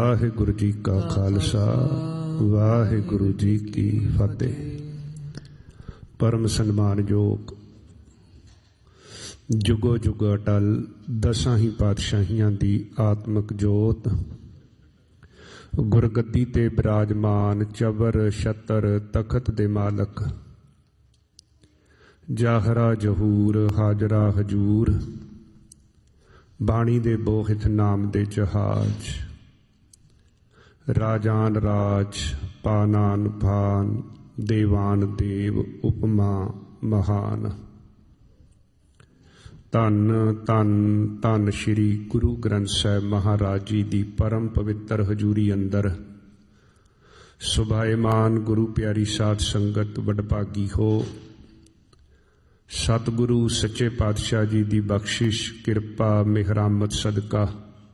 ਵਾਹਿਗੁਰੂ ਜੀ ਕਾ ਖਾਲਸਾ ਵਾਹਿਗੁਰੂ ਜੀ ਕੀ ਫਤਿਹ। ਪਰਮ ਸਨਮਾਨਯੋਗ ਜੁਗੋ ਜੁਗ ਅਟਲ ਦਸਾਂ ਹੀ ਪਾਤਸ਼ਾਹੀਆਂ ਦੀ ਆਤਮਿਕ ਜੋਤ ਗੁਰਗੱਦੀ ਤੇ ਬਿਰਾਜਮਾਨ ਚਬਰ ਛਤਰ ਤਖਤ ਦੇ ਮਾਲਕ ਜਾਹਰਾ ਜਹੂਰ ਹਾਜ਼ਰਾ ਹਜੂਰ ਬਾਣੀ ਦੇ ਬੋਹਿਤ ਨਾਮ ਦੇ ਜਹਾਜ਼ ਰਾਜਾਨ ਰਾਜ ਪਾਨਾਨ ਭਾਨ ਦੇਵਾਨ ਦੇਵ ਉਪਮਾ ਮਹਾਨ। ਧੰਨ ਧੰਨ ਧੰਨ ਸ਼੍ਰੀ ਗੁਰੂ ਗ੍ਰੰਥ ਸਾਹਿਬ ਮਹਾਰਾਜ ਜੀ ਦੀ ਪਰਮ ਪਵਿੱਤਰ ਹਜ਼ੂਰੀ ਅੰਦਰ ਸੁਭਾਏਮਾਨ ਗੁਰੂ ਪਿਆਰੀ ਸਾਧ ਸੰਗਤ ਵਡਭਾਗੀ ਹੋ। ਸਤਿਗੁਰੂ ਸੱਚੇ ਪਾਤਸ਼ਾਹ ਜੀ ਦੀ ਬਖਸ਼ਿਸ਼ ਕਿਰਪਾ ਮਿਹਰਾਮਤ ਸਦਕਾ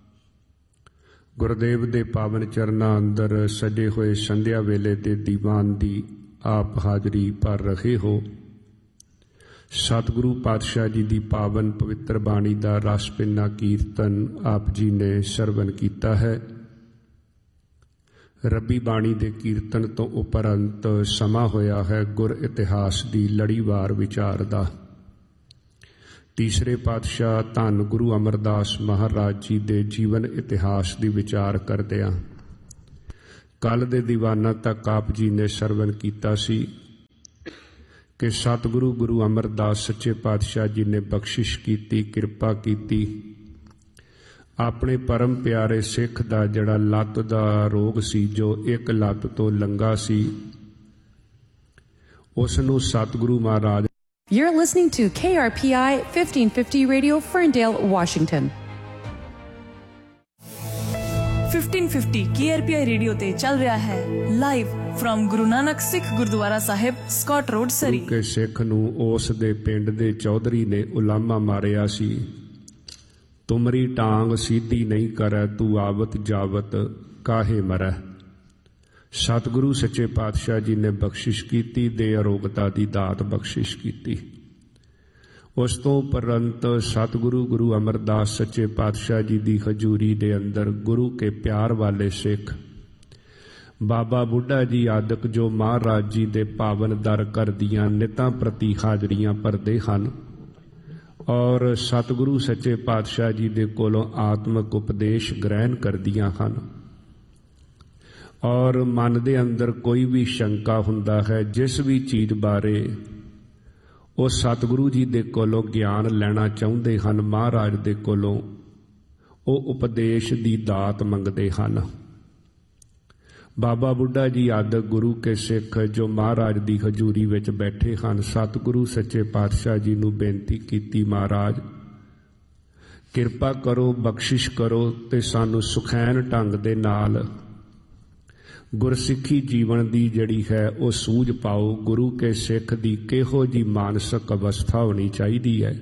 ਗੁਰਦੇਵ ਦੇ ਪਾਵਨ ਚਰਨਾਂ ਅੰਦਰ ਸਜੇ ਹੋਏ ਸੰਧਿਆ ਵੇਲੇ ਦੇ ਦੀਵਾਨ ਦੀ ਆਪ ਹਾਜ਼ਰੀ ਭਰ ਰਹੇ ਹੋ। ਸਤਿਗੁਰੂ ਪਾਤਸ਼ਾਹ ਜੀ ਦੀ ਪਾਵਨ ਪਵਿੱਤਰ ਬਾਣੀ ਦਾ ਰਸ ਪਿੰਨਾ ਕੀਰਤਨ ਆਪ ਜੀ ਨੇ ਸਰਵਨ ਕੀਤਾ ਹੈ। ਰੱਬੀ ਬਾਣੀ ਦੇ ਕੀਰਤਨ ਤੋਂ ਉਪਰੰਤ ਸਮਾਂ ਹੋਇਆ ਹੈ ਗੁਰ ਇਤਿਹਾਸ ਦੀ ਲੜੀਵਾਰ ਵਿਚਾਰ ਦਾ। ਤੀਸਰੇ ਪਾਤਸ਼ਾਹ ਧੰਨ ਗੁਰੂ ਅਮਰਦਾਸ ਮਹਾਰਾਜ ਜੀ ਦੇ ਜੀਵਨ ਇਤਿਹਾਸ ਦੀ ਵਿਚਾਰ ਕਰਦਿਆਂ ਕੱਲ੍ਹ ਦੇ ਦੀਵਾਨਾਂ ਤੱਕ ਆਪ ਜੀ ਨੇ ਸਰਵਨ ਕੀਤਾ ਸੀ ਕਿ ਸਤਿਗੁਰੂ ਗੁਰੂ ਅਮਰਦਾਸ ਸੱਚੇ ਪਾਤਸ਼ਾਹ ਜੀ ਨੇ ਬਖਸ਼ਿਸ਼ ਕੀਤੀ, ਕਿਰਪਾ ਕੀਤੀ। ਆਪਣੇ ਪਰਮ ਪਿਆਰੇ ਸਿੱਖ ਦਾ ਜਿਹੜਾ ਲੱਤ ਦਾ ਰੋਗ ਸੀ, ਜੋ ਇੱਕ ਲੱਤ ਤੋਂ ਲੰਗਾ ਸੀ, ਉਸ ਨੂੰ ਸਤਿਗੁਰੂ ਮਹਾਰਾਜ। You're listening to KRPI 1550 Radio, Ferndale, Washington. 1550 KRPI radio ਤੇ ਚੱਲ ਰਿਹਾ ਹੈ ਲਾਈਵ ਫਰਮ ਗੁਰੂ ਨਾਨਕ ਸਿੱਖ ਗੁਰਦੁਆਰਾ ਸਾਹਿਬ, ਸਕਾਟ ਰੋਡ, ਸਰੀ। ਕਿ ਸਿੱਖ ਨੂੰ ਉਸ ਦੇ ਪਿੰਡ ਦੇ ਚੌਧਰੀ ਨੇ ਉਲਾਮਾ ਮਾਰਿਆ ਸੀ, ਤੁਮਰੀ ਟਾਂਗ ਸੀਧੀ ਨਹੀਂ ਕਰੈ, ਤੂੰ ਆਵਤ ਜਾਵਤ ਕਾਹੇ ਮਰੈ। ਸਤਿਗੁਰੂ ਸੱਚੇ ਪਾਤਸ਼ਾਹ ਜੀ ਨੇ ਬਖਸ਼ਿਸ਼ ਕੀਤੀ, ਦੇ ਅਰੋਗਤਾ ਦੀ ਦਾਤ ਬਖਸ਼ਿਸ਼ ਕੀਤੀ। ਉਸ ਤੋਂ ਉਪਰੰਤ ਸਤਿਗੁਰੂ ਗੁਰੂ ਅਮਰਦਾਸ ਸੱਚੇ ਪਾਤਸ਼ਾਹ ਜੀ ਦੀ ਹਜ਼ੂਰੀ ਦੇ ਅੰਦਰ ਗੁਰੂ ਕੇ ਪਿਆਰ ਵਾਲੇ ਸਿੱਖ ਬਾਬਾ ਬੁੱਢਾ ਜੀ ਆਦਿਕ ਜੋ ਮਹਾਰਾਜ ਜੀ ਦੇ ਪਾਵਨ ਦਰ ਘਰ ਦੀਆਂ ਨਿਤਾਂ ਪ੍ਰਤੀ ਹਾਜ਼ਰੀਆਂ ਭਰਦੇ ਹਨ ਔਰ ਸਤਿਗੁਰੂ ਸੱਚੇ ਪਾਤਸ਼ਾਹ ਜੀ ਦੇ ਕੋਲੋਂ ਆਤਮਿਕ ਉਪਦੇਸ਼ ਗ੍ਰਹਿਣ ਕਰਦੀਆਂ ਹਨ ਔਰ ਮਨ ਦੇ ਅੰਦਰ ਕੋਈ ਵੀ ਸ਼ੰਕਾ ਹੁੰਦਾ ਹੈ, ਜਿਸ ਵੀ ਚੀਜ਼ ਬਾਰੇ ਉਹ ਸਤਿਗੁਰੂ ਜੀ ਦੇ ਕੋਲੋਂ ਗਿਆਨ ਲੈਣਾ ਚਾਹੁੰਦੇ ਹਨ, ਮਹਾਰਾਜ ਦੇ ਕੋਲੋਂ ਉਹ ਉਪਦੇਸ਼ ਦੀ ਦਾਤ ਮੰਗਦੇ ਹਨ। ਬਾਬਾ ਬੁੱਢਾ ਜੀ ਆਦਿ ਗੁਰੂ ਕੇ ਸਿੱਖ ਜੋ ਮਹਾਰਾਜ ਦੀ ਹਜ਼ੂਰੀ ਵਿੱਚ ਬੈਠੇ ਹਨ, ਸਤਿਗੁਰੂ ਸੱਚੇ ਪਾਤਸ਼ਾਹ ਜੀ ਨੂੰ ਬੇਨਤੀ ਕੀਤੀ, ਮਹਾਰਾਜ ਕਿਰਪਾ ਕਰੋ, ਬਖਸ਼ਿਸ਼ ਕਰੋ ਤੇ ਸਾਨੂੰ ਸੁਖੈਨ ਢੰਗ ਦੇ ਨਾਲ ਗੁਰਸਿੱਖੀ ਜੀਵਨ ਦੀ ਜਿਹੜੀ ਹੈ ਉਹ ਸੂਝ ਪਾਓ। ਗੁਰੂ ਕੇ ਸਿੱਖ ਦੀ ਕਿਹੋ ਜਿਹੀ ਮਾਨਸਿਕ ਅਵਸਥਾ ਹੋਣੀ ਚਾਹੀਦੀ ਹੈ,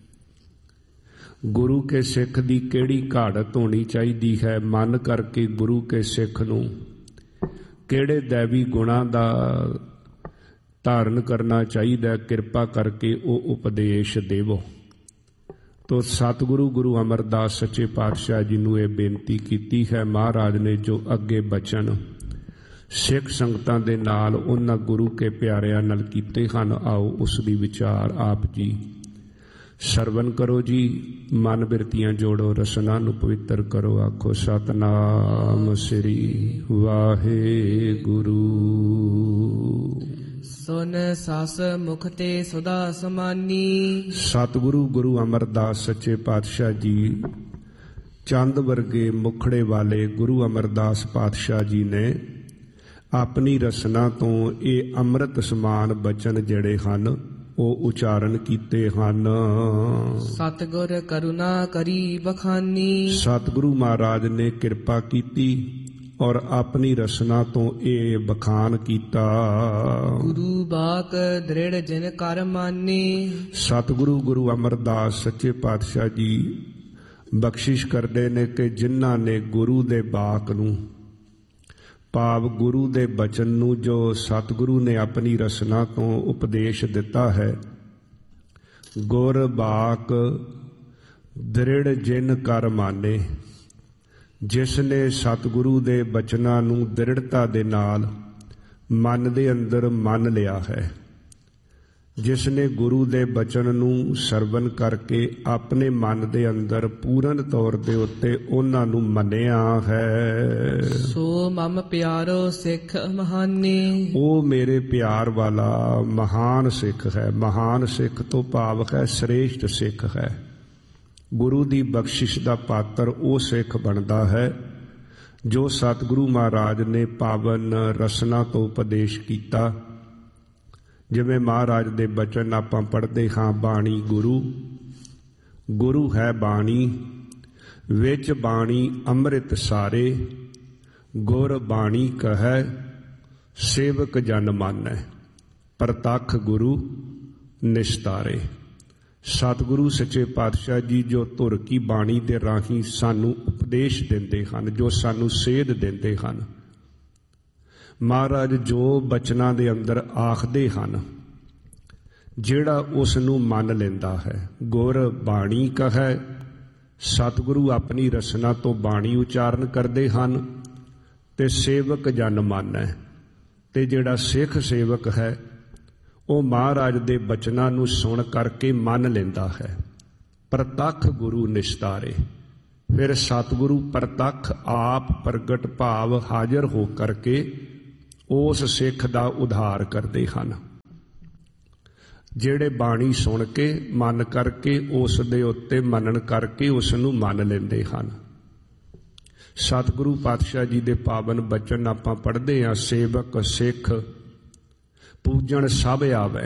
ਗੁਰੂ ਕੇ ਸਿੱਖ ਦੀ ਕਿਹੜੀ ਘਾੜਤ ਹੋਣੀ ਚਾਹੀਦੀ ਹੈ, ਮਨ ਕਰਕੇ ਗੁਰੂ ਕੇ ਸਿੱਖ ਨੂੰ ਕਿਹੜੇ ਦੈਵੀ ਗੁਣਾਂ ਦਾ ਧਾਰਨ ਕਰਨਾ ਚਾਹੀਦਾ, ਕਿਰਪਾ ਕਰਕੇ ਉਹ ਉਪਦੇਸ਼ ਦੇਵੋ। ਤੋ ਸਤਿਗੁਰੂ ਗੁਰੂ ਅਮਰਦਾਸ ਸੱਚੇ ਪਾਤਸ਼ਾਹ ਜੀ ਨੂੰ ਇਹ ਬੇਨਤੀ ਕੀਤੀ ਹੈ। ਮਹਾਰਾਜ ਨੇ ਜੋ ਅੱਗੇ ਬਚਨ ਸਿੱਖ ਸੰਗਤਾਂ ਦੇ ਨਾਲ ਉਹਨਾਂ ਗੁਰੂ ਕੇ ਪਿਆਰਿਆਂ ਨਾਲ ਕੀਤੇ ਹਨ, ਆਓ ਉਸ ਦੀ ਵਿਚਾਰ ਆਪ ਜੀ ਸਰਵਨ ਕਰੋ ਜੀ। ਮਨ ਬਿਰਤੀਆਂ ਜੋੜੋ, ਰਸਨਾ ਨੂੰ ਪਵਿੱਤਰ ਕਰੋ। ਆਖੋ ਸਤਨਾਮ ਸ੍ਰੀ ਵਾਹਿਗੁਰੂ। ਸੁਨ ਸਸ ਮੁਖ ਤੇ ਸੁਦਾ ਸਮਾਨੀ। ਸਤਿਗੁਰੂ ਗੁਰੂ ਅਮਰਦਾਸ ਸੱਚੇ ਪਾਤਸ਼ਾਹ ਜੀ ਚੰਦ ਵਰਗੇ ਮੁਖੜੇ ਵਾਲੇ ਗੁਰੂ ਅਮਰਦਾਸ ਪਾਤਸ਼ਾਹ ਜੀ ਨੇ ਆਪਣੀ ਰਸਨਾ ਤੋਂ ਇਹ ਅੰਮ੍ਰਿਤ ਸਮਾਨ ਬਚਨ ਜਿਹੜੇ ਹਨ ਉਹ ਉਚਾਰਨ ਕੀਤੇ ਹਨ। ਸਤਿਗੁਰ ਕਰੁਣਾ ਕਰੀ ਬਖਾਨੀ। ਸਤਿਗੁਰੂ ਮਹਾਰਾਜ ਨੇ ਕਿਰਪਾ ਕੀਤੀ ਔਰ ਆਪਣੀ ਰਸਨਾ ਤੋਂ ਇਹ ਬਖਾਨ ਕੀਤਾ। ਗੁਰੂ ਬਾਕ ਦ੍ਰਿੜ ਜਿਨ ਕਰ ਮਾਨੇ। ਸਤਿਗੁਰੂ ਗੁਰੂ ਅਮਰਦਾਸ ਸੱਚੇ ਪਾਤਸ਼ਾਹ ਜੀ ਬਖਸ਼ਿਸ਼ ਕਰਦੇ ਨੇ ਕਿ ਜਿਨ੍ਹਾਂ ਨੇ ਗੁਰੂ ਦੇ ਬਾਕ ਨੂੰ, ਭਾਵ ਗੁਰੂ ਦੇ ਬਚਨ ਨੂੰ, ਜੋ ਸਤਿਗੁਰੂ ਨੇ ਆਪਣੀ ਰਸਨਾ ਤੋਂ ਉਪਦੇਸ਼ ਦਿੱਤਾ ਹੈ, ਗੁਰ ਬਾਕ ਦ੍ਰਿੜ ਜਿਨ ਕਰ ਮਾਨੇ, ਜਿਸ ਨੇ ਸਤਿਗੁਰੂ ਦੇ ਬਚਨਾਂ ਨੂੰ ਦ੍ਰਿੜਤਾ ਦੇ ਨਾਲ ਮਨ ਦੇ ਅੰਦਰ ਮੰਨ ਲਿਆ ਹੈ, ਜਿਸ ਨੇ ਗੁਰੂ ਦੇ ਬਚਨ ਨੂੰ ਸਰਵਨ ਕਰਕੇ ਆਪਣੇ ਮਨ ਦੇ ਅੰਦਰ ਪੂਰਨ ਤੌਰ ਦੇ ਉੱਤੇ ਉਹਨਾਂ ਨੂੰ ਮੰਨਿਆ ਹੈ, ਸੋ ਮਮ ਪਿਆਰੋ ਸਿੱਖ ਮਹਾਨੀ। ਉਹ ਮੇਰੇ ਪਿਆਰ ਵਾਲਾ ਮਹਾਨ ਸਿੱਖ ਹੈ। ਮਹਾਨ ਸਿੱਖ ਤੋਂ ਭਾਵ ਹੈ ਸ੍ਰੇਸ਼ਟ ਸਿੱਖ ਹੈ। ਗੁਰੂ ਦੀ ਬਖਸ਼ਿਸ਼ ਦਾ ਪਾਤਰ ਉਹ ਸਿੱਖ ਬਣਦਾ ਹੈ ਜੋ ਸਤਿਗੁਰੂ ਮਹਾਰਾਜ ਨੇ ਪਾਵਨ ਰਸਨਾ ਤੋਂ ਉਪਦੇਸ਼ ਕੀਤਾ। ਜਿਵੇਂ ਮਹਾਰਾਜ ਦੇ ਬਚਨ ਆਪਾਂ ਪੜ੍ਹਦੇ ਹਾਂ, ਬਾਣੀ ਗੁਰੂ, ਗੁਰੂ ਹੈ ਬਾਣੀ, ਵਿੱਚ ਬਾਣੀ ਅੰਮ੍ਰਿਤ ਸਾਰੇ, ਗੁਰ ਬਾਣੀ ਕਹੈ ਸੇਵਕ ਜਨ ਮਾਨੈ, ਪ੍ਰਤੱਖ ਗੁਰੂ ਨਿਸਤਾਰੇ। ਸਤਿਗੁਰੂ ਸੱਚੇ ਪਾਤਸ਼ਾਹ ਜੀ ਜੋ ਧੁਰ ਕੀ ਬਾਣੀ ਦੇ ਰਾਹੀਂ ਸਾਨੂੰ ਉਪਦੇਸ਼ ਦਿੰਦੇ ਹਨ, ਜੋ ਸਾਨੂੰ ਸੇਧ ਦਿੰਦੇ ਹਨ, ਮਹਾਰਾਜ ਜੋ ਬਚਨਾਂ ਦੇ ਅੰਦਰ ਆਖਦੇ ਹਨ, ਜਿਹੜਾ ਉਸ ਨੂੰ ਮੰਨ ਲੈਂਦਾ ਹੈ। ਗੁਰ ਬਾਣੀ ਕਹੈ, ਸਤਿਗੁਰੂ ਆਪਣੀ ਰਸਨਾ ਤੋਂ ਬਾਣੀ ਉਚਾਰਨ ਕਰਦੇ ਹਨ, ਤੇ ਸੇਵਕ ਜਨ ਮਾਨੈ, ਤੇ ਜਿਹੜਾ ਸਿੱਖ ਸੇਵਕ ਹੈ ਉਹ ਮਹਾਰਾਜ ਦੇ ਬਚਨਾਂ ਨੂੰ ਸੁਣ ਕਰਕੇ ਮੰਨ ਲੈਂਦਾ ਹੈ। ਪ੍ਰਤੱਖ ਗੁਰੂ ਨਿਸਤਾਰੇ, ਫਿਰ ਸਤਿਗੁਰੂ ਪ੍ਰਤੱਖ ਆਪ ਪ੍ਰਗਟ ਭਾਵ ਹਾਜ਼ਰ ਹੋ ਕਰਕੇ ਉਸ ਸਿੱਖ ਦਾ ਉਧਾਰ ਕਰਦੇ ਹਨ। ਜਿਹੜੇ ਬਾਣੀ ਸੁਣ ਕੇ ਮਨ ਕਰਕੇ ਉਸ ਦੇ ਉੱਤੇ ਮੰਨਣ ਕਰਕੇ ਉਸ ਨੂੰ ਮੰਨ ਲੈਂਦੇ ਹਨ। ਸਤਿਗੁਰੂ ਪਾਤਸ਼ਾਹ ਜੀ ਦੇ ਪਾਵਨ ਬਚਨ ਆਪਾਂ ਪੜ੍ਹਦੇ ਹਾਂ, ਸੇਵਕ ਸਿੱਖ ਪੂਜਣ ਸਭ ਆਵੈ,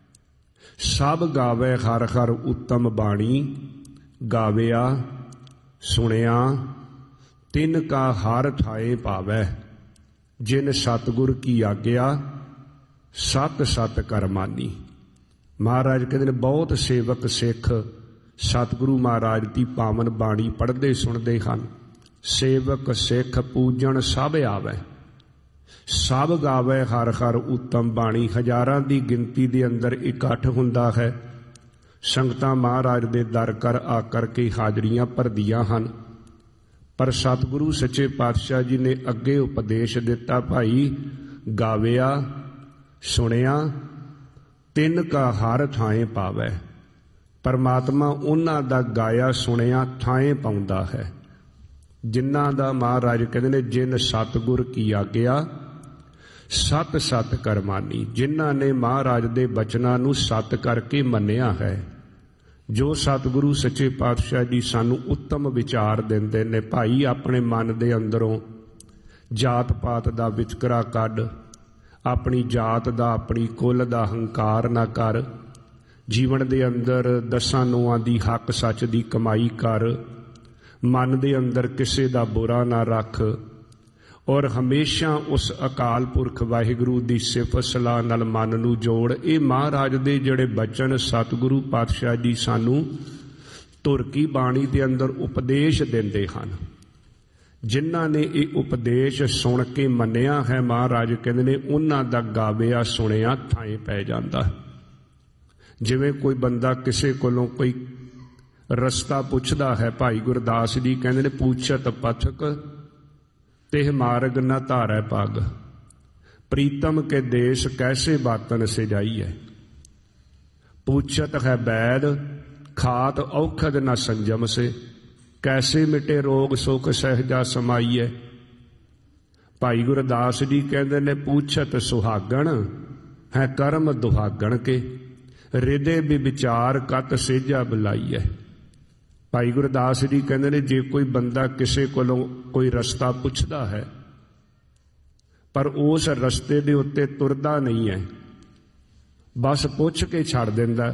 ਸਭ ਗਾਵੇ ਹਰ ਹਰ ਉੱਤਮ ਬਾਣੀ, ਗਾਵਿਆ ਸੁਣਿਆ ਤਿਨ ਕਾ ਹਰ ਠਾਏ ਪਾਵੈ, ਜਿਨ ਸਤਿਗੁਰ ਕੀ ਆਗਿਆ ਸਤ ਸਤ ਕਰ ਮਾਨੀ। ਮਹਾਰਾਜ ਕਹਿੰਦੇ ਨੇ ਬਹੁਤ ਸੇਵਕ ਸਿੱਖ ਸਤਿਗੁਰੂ ਮਹਾਰਾਜ ਦੀ ਪਾਵਨ ਬਾਣੀ ਪੜ੍ਹਦੇ ਸੁਣਦੇ ਹਨ। ਸੇਵਕ ਸਿੱਖ ਪੂਜਣ ਸਭ ਆਵੈ, ਸਭ ਗਾਵੇ ਹਰ ਹਰ ਉੱਤਮ ਬਾਣੀ। ਹਜ਼ਾਰਾਂ ਦੀ ਗਿਣਤੀ ਦੇ ਅੰਦਰ ਇਕੱਠ ਹੁੰਦਾ ਹੈ। ਸੰਗਤਾਂ ਮਹਾਰਾਜ ਦੇ ਦਰ ਕਰ ਆ ਕਰਕੇ ਹਾਜ਼ਰੀਆਂ ਭਰਦੀਆਂ ਹਨ। ਪਰ ਸਤਿਗੁਰੂ ਸੱਚੇ ਪਾਤਸ਼ਾਹ ਜੀ ਨੇ ਅੱਗੇ ਉਪਦੇਸ਼ ਦਿੱਤਾ, ਭਾਈ ਗਾਵਿਆ ਸੁਣਿਆ ਤਿੰਨ ਕਾ ਹਰ ਥਾਂ ਪਾਵੈ। ਪਰਮਾਤਮਾ ਉਹਨਾਂ ਦਾ ਗਾਇਆ ਸੁਣਿਆ ਥਾਂ ਪਾਉਂਦਾ ਹੈ ਜਿਨ੍ਹਾਂ ਦਾ ਮਹਾਰਾਜ ਕਹਿੰਦੇ ਨੇ ਜਿਨ ਸਤਿਗੁਰ ਕੀ ਆਗਿਆ ਸਤ ਸਤ ਕਰ ਮਾਨੀ। ਜਿਨ੍ਹਾਂ ਨੇ ਮਹਾਰਾਜ ਦੇ ਬਚਨਾਂ ਨੂੰ ਸਤ ਕਰਕੇ ਮੰਨਿਆ ਹੈ। ਜੋ ਸਤਿਗੁਰੂ ਸੱਚੇ ਪਾਤਸ਼ਾਹ ਜੀ ਸਾਨੂੰ ਉੱਤਮ ਵਿਚਾਰ ਦਿੰਦੇ ਨੇ, ਭਾਈ ਆਪਣੇ ਮਨ ਦੇ ਅੰਦਰੋਂ ਜਾਤ ਪਾਤ ਦਾ ਵਿਤਕਰਾ ਕੱਢ, ਆਪਣੀ ਜਾਤ ਦਾ ਆਪਣੀ ਕੁਲ ਦਾ ਹੰਕਾਰ ਨਾ ਕਰ, ਜੀਵਨ ਦੇ ਅੰਦਰ ਦਸਾਂ ਨੌਆਂ ਦੀ ਹੱਕ ਸੱਚ ਦੀ ਕਮਾਈ ਕਰ, ਮਨ ਦੇ ਅੰਦਰ ਕਿਸੇ ਦਾ ਬੁਰਾ ਨਾ ਰੱਖ, ਔਰ ਹਮੇਸ਼ਾ ਉਸ ਅਕਾਲ ਪੁਰਖ ਵਾਹਿਗੁਰੂ ਦੀ ਸਿਫਤ ਸਲਾਹ ਨਾਲ ਮਨ ਨੂੰ ਜੋੜ। ਇਹ ਮਹਾਰਾਜ ਦੇ ਜਿਹੜੇ ਬਚਨ ਸਤਿਗੁਰੂ ਪਾਤਸ਼ਾਹ ਜੀ ਸਾਨੂੰ ਧੁਰ ਕੀ ਬਾਣੀ ਦੇ ਅੰਦਰ ਉਪਦੇਸ਼ ਦਿੰਦੇ ਹਨ। ਜਿਨ੍ਹਾਂ ਨੇ ਇਹ ਉਪਦੇਸ਼ ਸੁਣ ਕੇ ਮੰਨਿਆ ਹੈ, ਮਹਾਰਾਜ ਕਹਿੰਦੇ ਨੇ ਉਹਨਾਂ ਦਾ ਗਾਵਿਆ ਸੁਣਿਆ ਥਾਂ ਪੈ ਜਾਂਦਾ। ਜਿਵੇਂ ਕੋਈ ਬੰਦਾ ਕਿਸੇ ਕੋਲੋਂ ਕੋਈ ਰਸਤਾ ਪੁੱਛਦਾ ਹੈ, ਭਾਈ ਗੁਰਦਾਸ ਜੀ ਕਹਿੰਦੇ ਨੇ ਪੁੱਛਤ ਪਥਕ ਤਿਹ ਮਾਰਗ ਨਾ ਧਾਰੈ ਪੱਗ, ਪ੍ਰੀਤਮ ਕੇ ਦੇਸ਼ ਕੈਸੇ ਬਾਤਨ ਸਿਜਾਈ ਹੈ। ਪੁੱਛਤ ਹੈ ਬੈਦ ਖਾਤ ਔਖਦ ਨਾ ਸੰਜਮ ਸੇ, ਕੈਸੇ ਮਿਟੇ ਰੋਗ ਸੁਖ ਸਹਿਜਾ ਸਮਾਈ ਹੈ। ਭਾਈ ਗੁਰਦਾਸ ਜੀ ਕਹਿੰਦੇ ਨੇ ਪੁੱਛਤ ਸੁਹਾਗਣ ਹੈ ਕਰਮ ਦੁਹਾਗਣ ਕੇ, ਰਿਦੇ ਵੀ ਵਿਚਾਰ ਕਤ ਸੇਜਾ ਬੁਲਾਈ ਹੈ। ਭਾਈ ਗੁਰਦਾਸ ਜੀ ਕਹਿੰਦੇ ਨੇ ਜੇ ਕੋਈ ਬੰਦਾ ਕਿਸੇ ਕੋਲੋਂ ਕੋਈ ਰਸਤਾ ਪੁੱਛਦਾ ਹੈ ਪਰ ਉਸ ਰਸਤੇ ਦੇ ਉੱਤੇ ਤੁਰਦਾ ਨਹੀਂ ਹੈ, ਬਸ ਪੁੱਛ ਕੇ ਛੱਡ ਦਿੰਦਾ।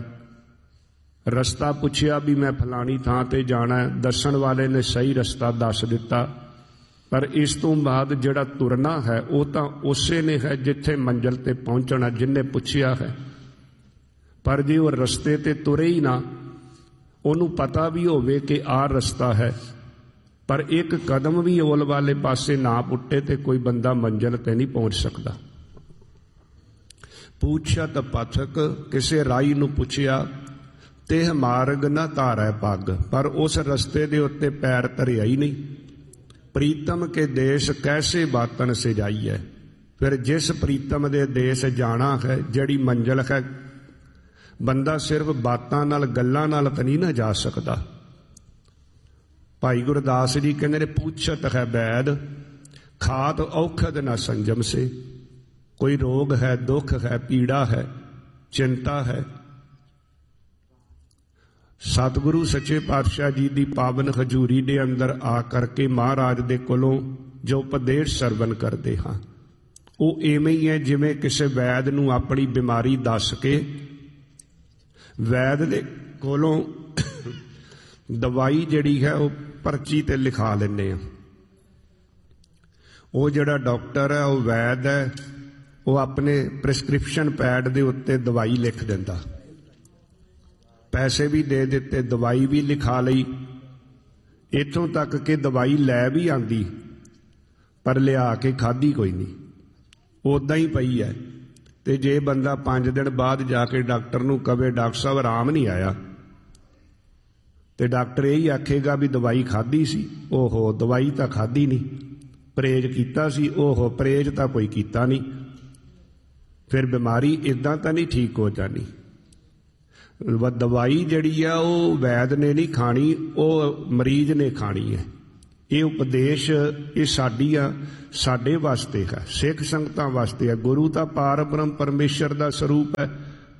ਰਸਤਾ ਪੁੱਛਿਆ ਵੀ ਮੈਂ ਫਲਾਣੀ ਥਾਂ ਤੇ ਜਾਣਾ ਹੈ, ਦੱਸਣ ਵਾਲੇ ਨੇ ਸਹੀ ਰਸਤਾ ਦੱਸ ਦਿੱਤਾ, ਪਰ ਇਸ ਤੋਂ ਬਾਅਦ ਜਿਹੜਾ ਤੁਰਨਾ ਹੈ ਉਹ ਤਾਂ ਉਸੇ ਨੇ ਹੈ ਜਿੱਥੇ ਮੰਜ਼ਿਲ ਤੇ ਪਹੁੰਚਣਾ ਜਿਹਨੇ ਪੁੱਛਿਆ ਹੈ। ਪਰ ਜੇ ਉਹ ਰਸਤੇ ਤੇ ਤੁਰੇ ਹੀ ਨਾ, ਉਹਨੂੰ ਪਤਾ ਵੀ ਹੋਵੇ ਕਿ ਆਹ ਰਸਤਾ ਹੈ, ਪਰ ਇੱਕ ਕਦਮ ਵੀ ਔਲ ਵਾਲੇ ਪਾਸੇ ਨਾ ਪੁੱਟੇ ਤੇ ਕੋਈ ਬੰਦਾ ਮੰਜ਼ਿਲ ਤੇ ਨਹੀਂ ਪਹੁੰਚ ਸਕਦਾ। ਪੁੱਛਤ ਪਥਕ ਕਿਸੇ ਰਾਹੀ ਨੂੰ ਪੁੱਛਿਆ, ਤੇ ਮਾਰਗ ਨਾ ਧਾਰੈ ਪੱਗ, ਪਰ ਉਸ ਰਸਤੇ ਦੇ ਉੱਤੇ ਪੈਰ ਧਰਿਆ ਹੀ ਨਹੀਂ। प्रीतम के देश कैसे बातन से जाइए। फिर जिस प्रीतम दे देश जाना है, जड़ी मंजिल है, बंदा सिर्फ बातां नाल गल्लां नाल तां नहीं ना जा सकदा। भाई गुरदास जी कहते ने पूछत है वैद, खात औखद न संजम से। कोई रोग है, दुख है, पीड़ा है, चिंता है, सतगुरु सच्चे पातशाह जी की पावन हजूरी दे अंदर आ करके महाराज दे कोलों जो उपदेश सरवण करते हाँ, वो इवें ही है जिवें किसी वैद नूं अपनी बीमारी दस के वैद दे कोलों दवाई जिहड़ी है वो पर्ची ते लिखा लैंदे आ। वो जिहड़ा डॉक्टर है, वो वैद है, वो अपने प्रिस्क्रिप्शन पैड दे उत्ते दवाई लिख दिंदा, पैसे भी दे दिते, दवाई भी लिखा लई, इत्थों तक कि दवाई लै भी आंदी पर लिया के खाधी कोई नहीं, उदां ही पई है। ते जे बंदा 5 दिन बाद जाके डॉक्टर नूं कहे डॉक्टर साहब आराम नहीं आया, तो डॉक्टर यही आखेगा भी दवाई खाधी सी, ओहो दवाई तो खाधी नहीं, परहेज कीता सी, ओहो परहेज तो कोई कीता नहीं, फिर बीमारी इदां तो नहीं ठीक हो जानी। दवाई जिहड़ी है वो वैद ने नहीं खानी, वो मरीज ने खानी है। ये उपदेश ये साडे वास्ते है, सिख संगतां वास्ते है। गुरु दा पार ब्रह्म परमेश्वर दा स्वरूप है।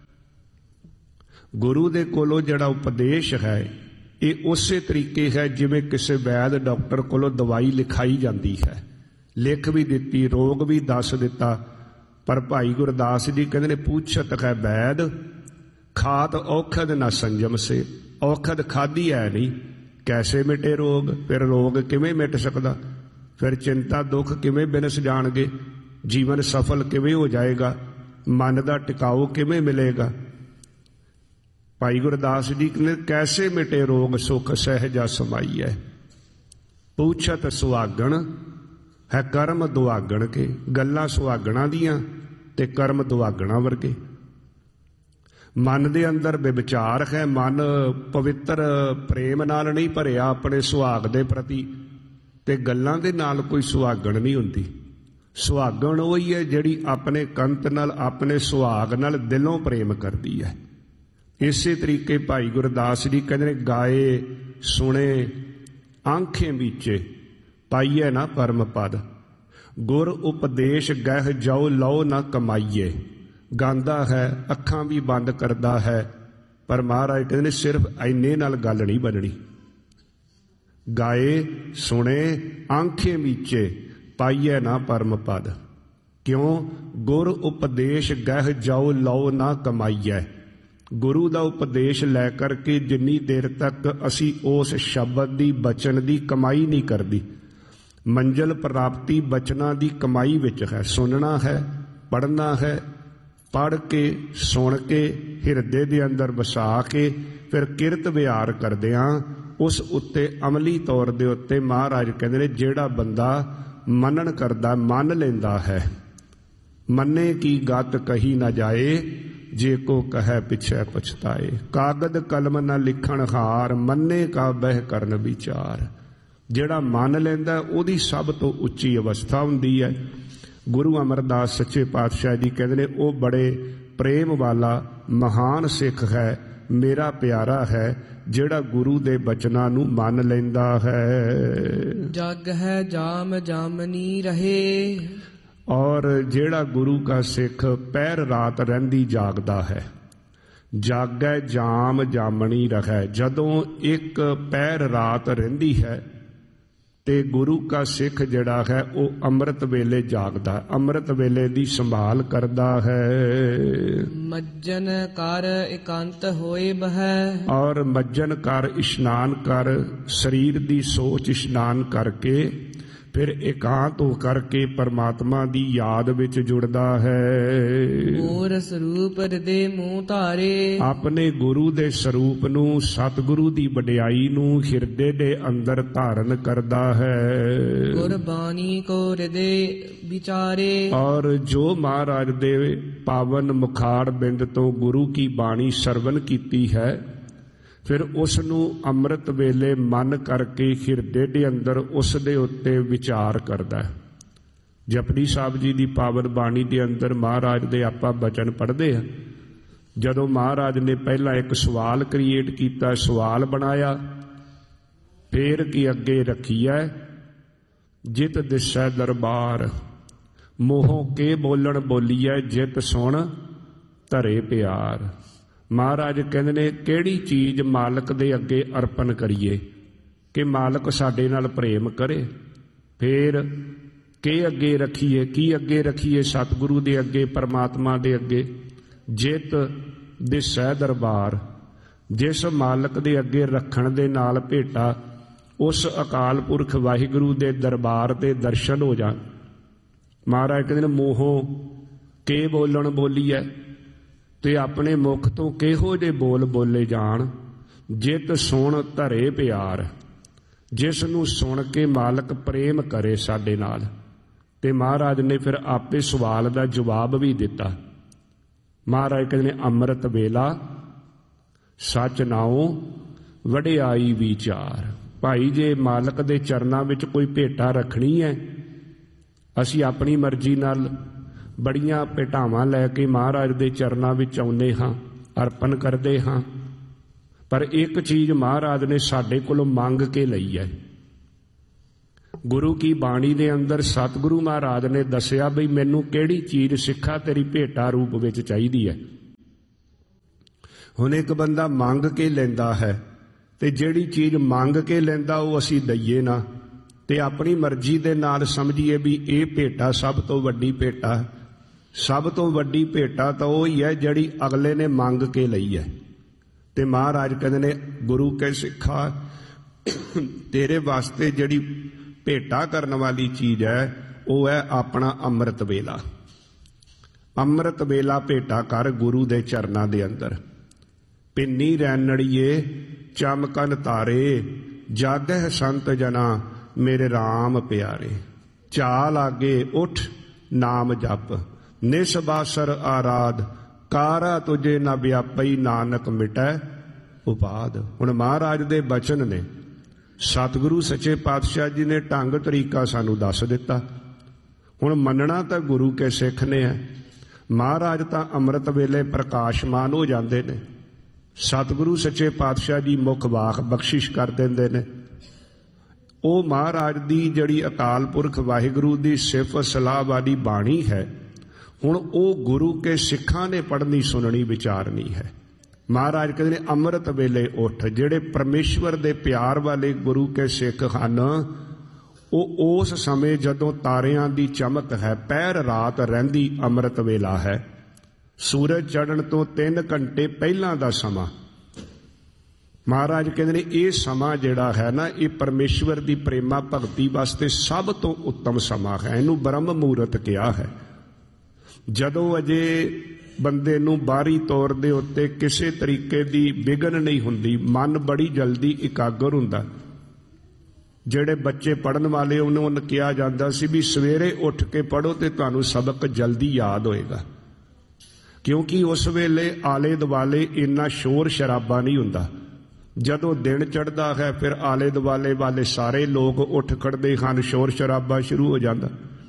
गुरु दे कोलों जिहड़ा उपदेश है ये उसे तरीके है जिवें किसी वैद डॉक्टर कोलों दवाई लिखाई जाती है, लिख भी दिती, रोग भी दस दिता। पर भाई गुरदास जी कहते ने पूछत है वैद, खात औखद न संजम से। औखद खाधी है नहीं, कैसे मिटे रोग, फिर रोग किवें मिट सकदा, फिर चिंता दुख किवें बिनस जाणगे, जीवन सफल किवें हो जाएगा, मन दा टिकाऊ किवें मिलेगा। भाई गुरदास जी ने कैसे मिटे रोग सुख सहजा समाई है। पूछत सुहागण है कर्म दुआगण के। गल्लां सुहागणां दियां ते कर्म दुआगणां वर्गे। मन दे अंदर बेविचार है, मन पवित्र प्रेम नाल नहीं भरिया अपने सुहाग दे प्रति, ते गल्लां दे नाल कोई सुहागण नहीं हुंदी। सुहागण वही है जिहड़ी अपने कंत नाल अपने सुहाग नाल दिलों प्रेम करदी है। इसे तरीके भाई गुरदास जी कहते हैं गाए सुने आंखें बीचे पाइए ना परम पद। गुर उपदेश गह जाओ लो ना कमाइए। गांदा है, अखां भी बंद करदा है, पर महाराज कहते ने सिर्फ इन्ने नाल गल नहीं बननी। गाए सुने आंखें बीचे पाइए ना परम पद। क्यों? गुर उपदेश गह जाओ लो ना कमाइए। गुरु का उपदेश लै करके जिन्नी देर तक असी उस शब्द की बचन की कमाई नहीं करती, मंजिल प्राप्ति बचना की कमाई विच है। सुनना है, पढ़ना है, पढ़ के सुन के हिरदे दे अंदर वसा के फिर किरत विहार करदिआं उस उत्ते अमली तौर दे उत्ते महाराज कहते ने जिहड़ा बंदा मनन करदा मन लैंदा है। मन्ने की गत कही ना जाए, जे को कहे पिछे पछताए। कागद कलम न लिखण हार, मन्ने का बह करन विचार। जिहड़ा मन लैंदा ओदी सब तो उच्ची अवस्था हुंदी है। गुरु अमरदास सच्चे पातशाह जी कहते ने वो बड़े प्रेम वाला महान सिख है, मेरा प्यारा है, जिहड़ा गुरु दे बचनां नूं मन लैंदा है। जग है जाम जामनी रहे। और जिहड़ा गुरु का सिख पैर रात रहिंदी जागदा है। जागै जाम जामनी रहे। जदों एक पैर रात रहिंदी है ते गुरु का सिख जिहड़ा है वो अमृत वेले जागदा, अमृत वेले दी संभाल करदा है। मज्जन कर एकांत होए बह। और मज्जन कर इशनान कर, शरीर दी सोच इशनान करके फिर एकांत होकर के परमात्मा दी याद विच जुड़दा है। और स्वरूप हृदय मूह धारे। अपने गुरु दे स्वरूप नूं, सतगुरु दी वडियाई नूं हिरदे दे अंदर धारण करदा है। गुरबाणी को हृदय विचारे। और जो महाराज दे पावन मुखार बिंद तो गुरु की बाणी सरवण कीती है, ਫਿਰ ਉਸ ਨੂੰ ਅੰਮ੍ਰਿਤ ਵੇਲੇ ਮਨ ਕਰਕੇ ਹਿਰਦੇ ਦੇ ਅੰਦਰ ਉਸ ਦੇ ਉੱਤੇ ਵਿਚਾਰ ਕਰਦਾ ਹੈ। ਜਪਜੀ ਸਾਹਿਬ ਜੀ ਦੀ ਪਾਵਨ ਬਾਣੀ ਦੇ ਅੰਦਰ ਮਹਾਰਾਜ ਦੇ ਆਪਾਂ ਬਚਨ ਪੜ੍ਹਦੇ ਹਾਂ। ਜਦੋਂ ਮਹਾਰਾਜ ਨੇ ਪਹਿਲਾਂ ਇੱਕ ਸਵਾਲ ਕ੍ਰੀਏਟ ਕੀਤਾ, ਸਵਾਲ ਬਣਾਇਆ, ਫੇਰ ਕੀ ਅੱਗੇ ਰੱਖੀਐ ਜਿਤ ਦਿਸੈ ਦਰਬਾਰ, ਮੋਹੋਂ ਕੇ ਬੋਲਣ ਬੋਲੀਐ ਜਿਤ ਸੁਣ ਧਰੇ ਪਿਆਰ। ਮਹਾਰਾਜ ਕਹਿੰਦੇ ਨੇ ਕਿਹੜੀ ਚੀਜ਼ ਮਾਲਕ ਦੇ ਅੱਗੇ ਅਰਪਣ ਕਰੀਏ ਕਿ ਮਾਲਕ ਸਾਡੇ ਨਾਲ ਪ੍ਰੇਮ ਕਰੇ। ਫੇਰ ਕਿ ਅੱਗੇ ਰੱਖੀਏ, ਕੀ ਅੱਗੇ ਰੱਖੀਏ? ਸਤਿਗੁਰੂ ਦੇ ਅੱਗੇ, ਪਰਮਾਤਮਾ ਦੇ ਅੱਗੇ। ਜਿਤ ਦਿਸੈ ਦਰਬਾਰ, ਜਿਸ ਮਾਲਕ ਦੇ ਅੱਗੇ ਰੱਖਣ ਦੇ ਨਾਲ ਭੇਟਾ ਉਸ ਅਕਾਲ ਪੁਰਖ ਵਾਹਿਗੁਰੂ ਦੇ ਦਰਬਾਰ ਦੇ ਦਰਸ਼ਨ ਹੋ ਜਾਣ। ਮਹਾਰਾਜ ਕਹਿੰਦੇ ਨੇ ਮੋਹੋਂ ਕੇ ਬੋਲਣ ਬੋਲੀਐ, ਤੇ ਆਪਣੇ ਮੁਖ ਤੋਂ ਕਿਹੋ ਜਿਹੇ ਬੋਲ ਬੋਲੇ ਜਾਣ। ਜਿਤ ਸੁਣ ਧਰੇ ਪਿਆਰ, ਜਿਸ ਨੂੰ ਸੁਣ ਕੇ ਮਾਲਕ ਪ੍ਰੇਮ ਕਰੇ ਸਾਡੇ ਨਾਲ। ਤੇ ਮਹਾਰਾਜ ਨੇ ਫਿਰ ਆਪੇ ਸਵਾਲ ਦਾ ਜਵਾਬ ਵੀ ਦਿੱਤਾ। ਮਹਾਰਾਜ ਕਹਿੰਦੇ ਨੇ ਅੰਮ੍ਰਿਤ ਵੇਲਾ ਸੱਚ ਨਾਉ ਵਡਿਆਈ ਵਿਚਾਰ। ਭਾਈ ਜੇ ਮਾਲਕ ਦੇ ਚਰਨਾਂ ਵਿੱਚ ਕੋਈ ਭੇਟਾ ਰੱਖਣੀ ਹੈ, ਅਸੀਂ ਆਪਣੀ ਮਰਜ਼ੀ ਨਾਲ ਬੜੀਆਂ ਭੇਟਾਵਾਂ ਲੈ ਕੇ ਮਹਾਰਾਜ ਦੇ ਚਰਨਾਂ ਵਿੱਚ ਆਉਂਦੇ ਹਾਂ, ਅਰਪਣ ਕਰਦੇ ਹਾਂ, ਪਰ ਇੱਕ ਚੀਜ਼ ਮਹਾਰਾਜ ਨੇ ਸਾਡੇ ਕੋਲੋਂ ਮੰਗ ਕੇ ਲਈ ਹੈ। ਗੁਰੂ ਕੀ ਬਾਣੀ ਦੇ ਅੰਦਰ ਸਤਿਗੁਰੂ ਮਹਾਰਾਜ ਨੇ ਦੱਸਿਆ ਬਈ ਮੈਨੂੰ ਕਿਹੜੀ ਚੀਜ਼ ਸਿੱਖਾ ਤੇਰੀ ਭੇਟਾ ਰੂਪ ਵਿੱਚ ਚਾਹੀਦੀ ਹੈ। ਹੁਣ ਇੱਕ ਬੰਦਾ ਮੰਗ ਕੇ ਲੈਂਦਾ ਹੈ, ਤੇ ਜਿਹੜੀ ਚੀਜ਼ ਮੰਗ ਕੇ ਲੈਂਦਾ ਉਹ ਅਸੀਂ ਦਈਏ ਨਾ, ਤੇ ਆਪਣੀ ਮਰਜ਼ੀ ਦੇ ਨਾਲ ਸਮਝੀਏ ਵੀ ਇਹ ਭੇਟਾ ਸਭ ਤੋਂ ਵੱਡੀ ਭੇਟਾ। ਸਭ ਤੋਂ ਵੱਡੀ ਭੇਟਾ ਤਾਂ ਉਹ ਹੀ ਹੈ ਜਿਹੜੀ ਅਗਲੇ ਨੇ ਮੰਗ ਕੇ ਲਈ ਹੈ। ਤੇ ਮਹਾਰਾਜ ਕਹਿੰਦੇ ਨੇ ਗੁਰੂ ਕੇ ਸਿੱਖਾ ਤੇਰੇ ਵਾਸਤੇ ਜਿਹੜੀ ਭੇਟਾ ਕਰਨ ਵਾਲੀ ਚੀਜ਼ ਹੈ ਉਹ ਹੈ ਆਪਣਾ ਅੰਮ੍ਰਿਤ ਵੇਲਾ। ਅੰਮ੍ਰਿਤ ਵੇਲਾ ਭੇਟਾ ਕਰ ਗੁਰੂ ਦੇ ਚਰਨਾਂ ਦੇ ਅੰਦਰ। ਪਿੰਨੀ ਰੈਣੜੀਏ ਚਮਕਨ ਤਾਰੇ, ਜਾਗਹਿ ਸੰਤ ਜਨਾ ਮੇਰੇ ਰਾਮ ਪਿਆਰੇ। ਚਾਲ ਆਗੇ ਉੱਠ ਨਾਮ ਜਪ, ਨਿਸਬਾਸਰ ਆਰਾਧ, ਕਾਰਾ ਤੁਝੇ ਨਾ ਵਿਆਪਈ ਨਾਨਕ ਮਿਟੈ ਉਪਾਦ। ਹੁਣ ਮਹਾਰਾਜ ਦੇ ਬਚਨ ਨੇ, ਸਤਿਗੁਰੂ ਸੱਚੇ ਪਾਤਸ਼ਾਹ ਜੀ ਨੇ ਢੰਗ ਤਰੀਕਾ ਸਾਨੂੰ ਦੱਸ ਦਿੱਤਾ। ਹੁਣ ਮੰਨਣਾ ਤਾਂ ਗੁਰੂ ਕੇ ਸਿੱਖ ਨੇ ਹੈ। ਮਹਾਰਾਜ ਤਾਂ ਅੰਮ੍ਰਿਤ ਵੇਲੇ ਪ੍ਰਕਾਸ਼ਮਾਨ ਹੋ ਜਾਂਦੇ ਨੇ। ਸਤਿਗੁਰੂ ਸੱਚੇ ਪਾਤਸ਼ਾਹ ਜੀ ਮੁਖ ਵਾਕ ਬਖਸ਼ਿਸ਼ ਕਰ ਦਿੰਦੇ ਨੇ। ਉਹ ਮਹਾਰਾਜ ਦੀ ਜਿਹੜੀ ਅਕਾਲ ਪੁਰਖ ਵਾਹਿਗੁਰੂ ਦੀ ਸਿਫਤ ਸਲਾਹ ਵਾਲੀ ਬਾਣੀ ਹੈ, ਹੁਣ ਉਹ ਗੁਰੂ ਕੇ ਸਿੱਖਾਂ ਨੇ ਪੜ੍ਹਨੀ ਸੁਣਨੀ ਵਿਚਾਰਨੀ ਹੈ। ਮਹਾਰਾਜ ਕਹਿੰਦੇ ਨੇ ਅੰਮ੍ਰਿਤ ਵੇਲੇ ਉੱਠ। ਜਿਹੜੇ ਪਰਮੇਸ਼ਵਰ ਦੇ ਪਿਆਰ ਵਾਲੇ ਗੁਰੂ ਕੇ ਸਿੱਖ ਹਨ, ਉਹ ਉਸ ਸਮੇਂ ਜਦੋਂ ਤਾਰਿਆਂ ਦੀ ਚਮਕ ਹੈ, ਪਹਿਰ ਰਾਤ ਰਹਿੰਦੀ ਅੰਮ੍ਰਿਤ ਵੇਲਾ ਹੈ, ਸੂਰਜ ਚੜ੍ਹਨ ਤੋਂ 3 ਘੰਟੇ ਪਹਿਲਾਂ ਦਾ ਸਮਾਂ। ਮਹਾਰਾਜ ਕਹਿੰਦੇ ਨੇ ਇਹ ਸਮਾਂ ਜਿਹੜਾ ਹੈ ਨਾ, ਇਹ ਪਰਮੇਸ਼ਵਰ ਦੀ ਪ੍ਰੇਮਾ ਭਗਤੀ ਵਾਸਤੇ ਸਭ ਤੋਂ ਉੱਤਮ ਸਮਾਂ ਹੈ। ਇਹਨੂੰ ਬ੍ਰਹਮ ਮਹੂਰਤ ਕਿਹਾ ਹੈ। ਜਦੋਂ ਅਜੇ ਬੰਦੇ ਨੂੰ ਬਾਹਰੀ ਤੌਰ ਦੇ ਉੱਤੇ ਕਿਸੇ ਤਰੀਕੇ ਦੀ ਵਿਘਨ ਨਹੀਂ ਹੁੰਦੀ, ਮਨ ਬੜੀ ਜਲਦੀ ਇਕਾਗਰ ਹੁੰਦਾ। ਜਿਹੜੇ ਬੱਚੇ ਪੜ੍ਹਨ ਵਾਲੇ ਉਹਨੂੰ ਕਿਹਾ ਜਾਂਦਾ ਸੀ ਵੀ ਸਵੇਰੇ ਉੱਠ ਕੇ ਪੜ੍ਹੋ ਤੇ ਤੁਹਾਨੂੰ ਸਬਕ ਜਲਦੀ ਯਾਦ ਹੋਏਗਾ, ਕਿਉਂਕਿ ਉਸ ਵੇਲੇ ਆਲੇ ਦੁਆਲੇ ਇੰਨਾ ਸ਼ੋਰ ਸ਼ਰਾਬਾ ਨਹੀਂ ਹੁੰਦਾ। ਜਦੋਂ ਦਿਨ ਚੜ੍ਹਦਾ ਹੈ ਫਿਰ ਆਲੇ ਦੁਆਲੇ ਵਾਲੇ ਸਾਰੇ ਲੋਕ ਉੱਠ ਖੜਦੇ ਹਨ, ਸ਼ੋਰ ਸ਼ਰਾਬਾ ਸ਼ੁਰੂ ਹੋ ਜਾਂਦਾ।